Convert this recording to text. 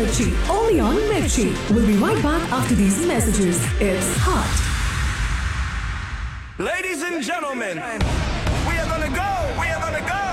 Mirchi. Only on Mirchi. We'll be right back after these messages. It's hot. Ladies and gentlemen, we are gonna go.